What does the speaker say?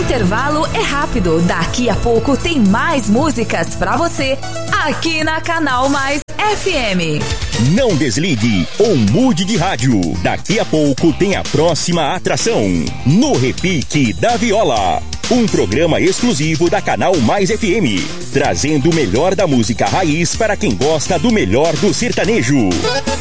intervalo é rápido. Daqui a pouco tem mais músicas pra você aqui na Canal Mais FM. Não desligue ou mude de rádio. Daqui a pouco tem a próxima atração. No Repique da Viola. Um programa exclusivo da Canal Mais FM. Trazendo o melhor da música raiz para quem gosta do melhor do sertanejo.